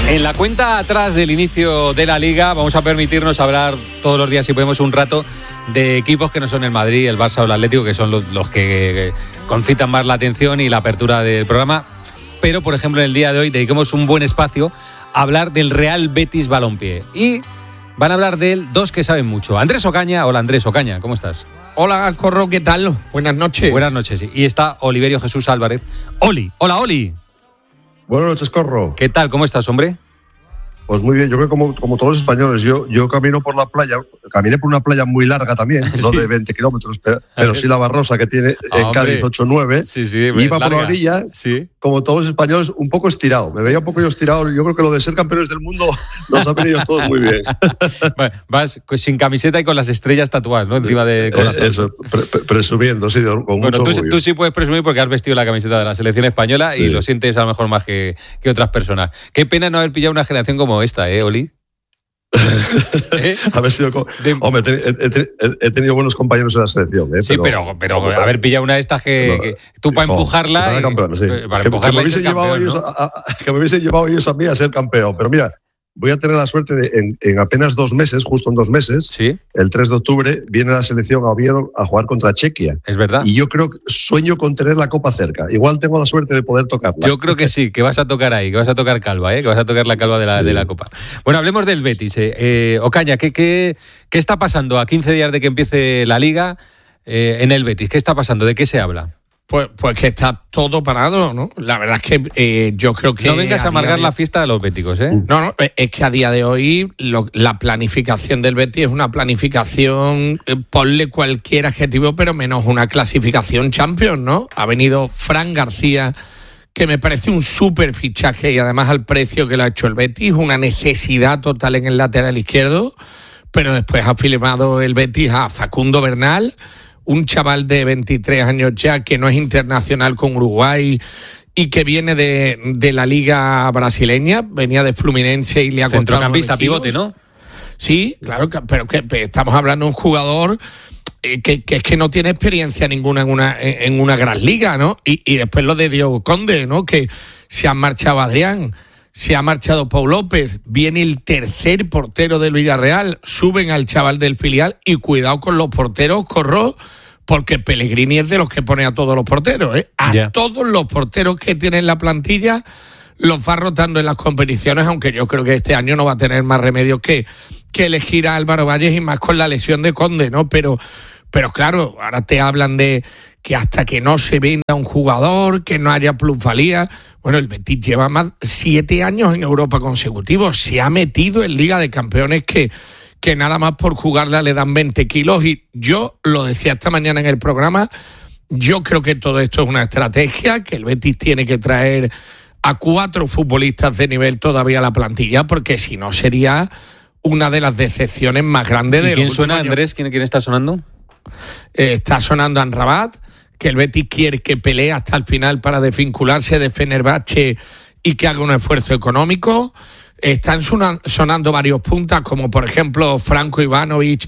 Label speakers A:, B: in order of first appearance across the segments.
A: En la cuenta atrás del inicio de la Liga vamos a permitirnos hablar todos los días, si podemos, un rato de equipos que no son el Madrid, el Barça o el Atlético, que son los que concitan más la atención y la apertura del programa. Pero, por ejemplo, en el día de hoy dediquemos un buen espacio a hablar del Real Betis Balompié. Y van a hablar de él dos que saben mucho. Andrés Ocaña. Hola, Andrés Ocaña, ¿cómo estás?
B: Hola, Corro, ¿qué tal? Buenas noches.
A: Buenas noches, sí. Y está Oliverio Jesús Álvarez. Oli. Hola, Oli.
C: Buenas noches, Corro.
A: ¿Qué tal? ¿Cómo estás, hombre?
C: Pues muy bien, yo creo que como todos los españoles, yo camino por la playa, caminé por una playa muy larga también, no de 20 kilómetros, pero sí la Barrosa que tiene en Cádiz 8-9,
A: sí,
C: iba por la orilla,
A: sí,
C: como todos los españoles, un poco estirado, me veía un poco yo estirado, yo creo que lo de ser campeones del mundo nos ha venido todos muy bien.
A: Vas sin camiseta y con las estrellas tatuadas, ¿no? Encima de corazón.
C: Eso, presumiendo, sí, con mucho orgullo.
A: Tú sí puedes presumir porque has vestido la camiseta de la selección española, sí, y lo sientes a lo mejor más que otras personas. Qué pena no haber pillado una generación como esta, Oli.
C: Haber sido hombre, he tenido buenos compañeros en la selección,
A: sí, pero haber pillado una de estas que tú para empujarla,
C: campeón, sí.
A: Para empujarla
C: que me hubiesen llevado ellos a mí a ser campeón. Pero mira, voy a tener la suerte de en apenas 2 meses, justo en 2 meses,
A: ¿sí? El
C: 3 de octubre viene la selección a Oviedo a jugar contra Chequia.
A: Es verdad.
C: Y yo creo que sueño con tener la copa cerca. Igual tengo la suerte de poder tocarla.
A: Yo creo que sí, que vas a tocar ahí, que vas a tocar calva, que vas a tocar la calva de la copa. Bueno, hablemos del Betis. Ocaña, ¿qué está pasando a 15 días de que empiece la Liga en el Betis? ¿Qué está pasando? ¿De qué se habla?
B: Pues que está todo parado, ¿no? La verdad es que yo creo que...
A: No vengas a amargar la fiesta de los béticos, ¿eh?
B: No, es que a día de hoy la planificación del Betis es una planificación, ponle cualquier adjetivo, pero menos una clasificación Champions, ¿no? Ha venido Fran García, que me parece un súper fichaje y además al precio que lo ha hecho el Betis, una necesidad total en el lateral izquierdo, pero después ha firmado el Betis a Facundo Bernal, un chaval de 23 años ya que no es internacional con Uruguay y que viene de la liga brasileña, venía de Fluminense y le ha costado...
A: Centrocampista, pivote, ¿no?
B: Sí, claro, pero que estamos hablando de un jugador que no tiene experiencia ninguna en una gran liga, ¿no? Y después lo de Diego Conde, ¿no? Que se ha marchado Adrián, se ha marchado Pau López, viene el tercer portero del Villarreal, suben al chaval del filial y cuidado con los porteros, Corro, porque Pellegrini es de los que pone a todos los porteros, Todos los porteros que tienen la plantilla los va rotando en las competiciones, aunque yo creo que este año no va a tener más remedio que elegir a Álvaro Valles y más con la lesión de Conde, ¿no? Pero claro, ahora te hablan de que hasta que no se venda un jugador, que no haya plusvalía. Bueno, el Betis lleva más 7 años en Europa consecutivos, se ha metido en Liga de Campeones que nada más por jugarla le dan 20 kilos y yo lo decía esta mañana en el programa, yo creo que todo esto es una estrategia, que el Betis tiene que traer a 4 futbolistas de nivel todavía a la plantilla, porque si no sería una de las decepciones más grandes de...
A: ¿Quién suena, Andrés? ¿Quién está sonando?
B: Está sonando Amrabat, que el Betis quiere que pelee hasta el final para desvincularse de Fenerbahce y que haga un esfuerzo económico. Están sonando varios puntas, como por ejemplo Franco Ivanovic,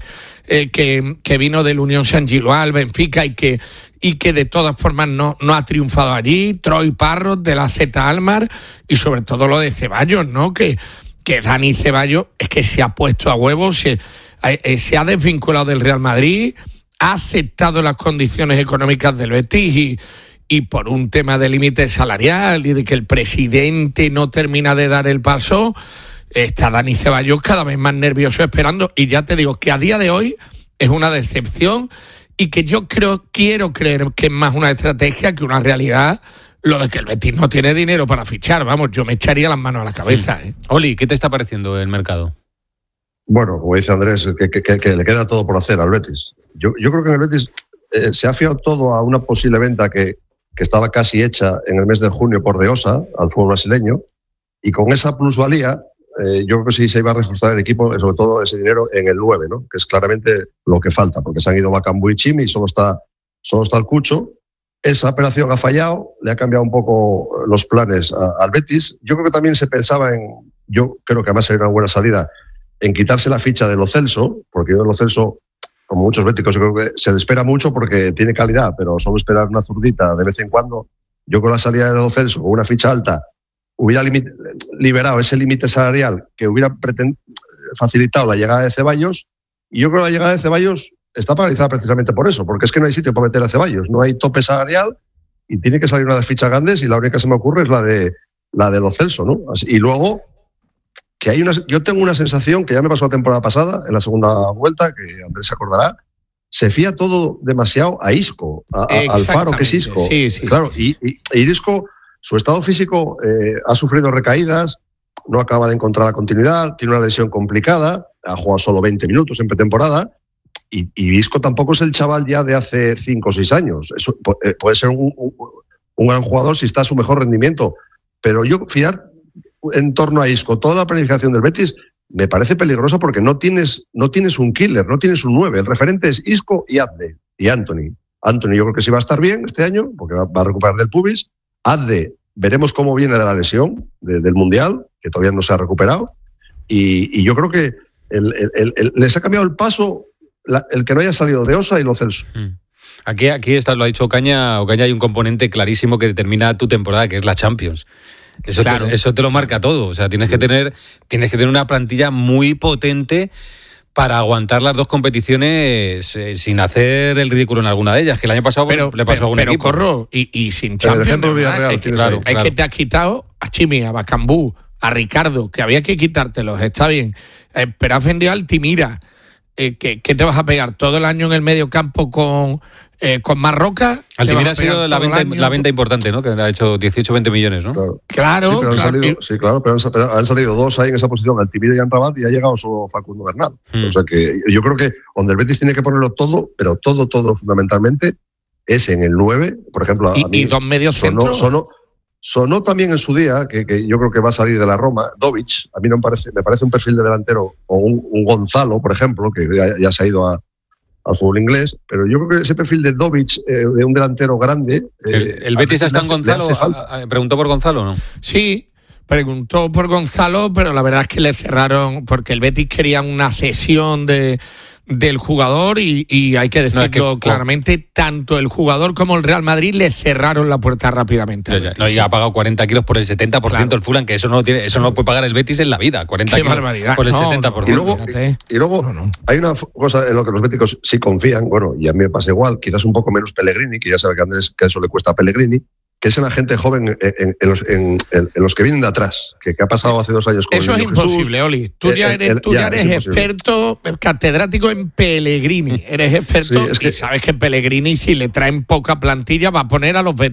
B: que vino del Unión Saint-Gilloise al Benfica y que de todas formas no ha triunfado allí. Troy Parrott de la Z Almar y sobre todo lo de Ceballos, ¿no? Que Dani Ceballos es que se ha puesto a huevos, se ha desvinculado del Real Madrid, ha aceptado las condiciones económicas del Betis y por un tema de límite salarial y de que el presidente no termina de dar el paso, está Dani Ceballos cada vez más nervioso esperando. Y ya te digo que a día de hoy es una decepción y que yo quiero creer que es más una estrategia que una realidad, lo de que el Betis no tiene dinero para fichar. Vamos, yo me echaría las manos a la cabeza.
A: Oli, ¿qué te está pareciendo el mercado?
C: Bueno, como dice Andrés, que le queda todo por hacer al Betis. Yo creo que en el Betis se ha fiado todo a una posible venta que estaba casi hecha en el mes de junio por Deosa al fútbol brasileño, y con esa plusvalía yo creo que sí se iba a reforzar el equipo, sobre todo ese dinero en el 9, ¿no? Que es claramente lo que falta, porque se han ido Bakambu y Chimi y solo está el Cucho. Esa operación ha fallado, le ha cambiado un poco los planes al Betis. Yo creo que también se pensaba yo creo que además sería una buena salida, en quitarse la ficha de Lo Celso, porque yo de Lo Celso, como muchos béticos, yo creo que se le espera mucho porque tiene calidad, pero solo esperar una zurdita de vez en cuando. Yo con la salida de Lo Celso, con una ficha alta hubiera liberado ese límite salarial que hubiera facilitado la llegada de Ceballos, y yo creo que la llegada de Ceballos está paralizada precisamente por eso, porque es que no hay sitio para meter a Ceballos, no hay tope salarial y tiene que salir una de fichas grandes, y la única que se me ocurre es la de Lo Celso, ¿no? Y luego que yo tengo una sensación que ya me pasó la temporada pasada, en la segunda vuelta, que Andrés se acordará, se fía todo demasiado a Isco, al Faro que es Isco.
B: Sí,
C: claro, y Isco, su estado físico ha sufrido recaídas, no acaba de encontrar la continuidad, tiene una lesión complicada, ha jugado solo 20 minutos en pretemporada, y Isco tampoco es el chaval ya de hace 5 o 6 años. Eso puede ser un gran jugador si está a su mejor rendimiento, pero yo fiar en torno a Isco toda la planificación del Betis me parece peligroso, porque no tienes un killer, no tienes un 9. El referente es Isco y Adde y Anthony. Anthony yo creo que sí va a estar bien este año, porque va a recuperar del pubis. Adde, veremos cómo viene de la lesión del Mundial, que todavía no se ha recuperado. Y yo creo que les ha cambiado el paso el que no haya salido de Osa y Lo Celso.
A: Aquí lo ha dicho Ocaña, hay un componente clarísimo que determina tu temporada, que es la Champions. Eso, claro. Eso te lo marca todo. O sea, tienes que tener una plantilla muy potente para aguantar las dos competiciones sin hacer el ridículo en alguna de ellas, que el año pasado le pasó a algún equipo.
B: Pero Corro, y sin Champions, es que te has quitado a Chimi, a Bacambú, a Ricardo, que había que quitártelos, está bien, pero has vendido a Altimira. ¿Qué te vas a pegar todo el año en el medio campo con Marroca?
A: Altimira ha sido la venta importante, ¿no? Que ha hecho 18-20 millones, ¿no?
B: Claro.
C: Pero han salido dos ahí en esa posición, Altimira y Amrabat, y ha llegado solo Facundo Bernal. O sea que yo creo que donde el Betis tiene que ponerlo todo, pero todo fundamentalmente, es en el 9, por ejemplo.
B: Y dos medios centros.
C: Sonó también en su día, que yo creo que va a salir de la Roma, Dovic. A mí me parece un perfil de delantero, o un Gonzalo, por ejemplo, que ya se ha ido al fútbol inglés, pero yo creo que ese perfil de Dovic, de un delantero grande...
A: ¿El Betis está en Gonzalo? ¿Preguntó por Gonzalo o no?
B: Sí, preguntó por Gonzalo, pero la verdad es que le cerraron, porque el Betis quería una cesión del jugador y hay que decirlo claramente, tanto el jugador como el Real Madrid le cerraron la puerta rápidamente.
A: Y ha pagado 40 kilos por el 70% el Fulham, que eso no lo puede pagar el Betis en la vida, 40 kilos por el 70%.
C: Y luego hay una cosa en lo que los béticos sí confían, bueno, y a mí me pasa igual, quizás un poco menos Pellegrini, que ya sabe que Andrés que eso le cuesta a Pellegrini, que es en la gente joven, en los que vienen de atrás, que ha pasado hace 2 años con
B: eso es imposible, Jesús. Oli. Tú ya eres experto, catedrático en Pellegrini. Eres experto y sabes que Pellegrini, si le traen poca plantilla, va a poner a los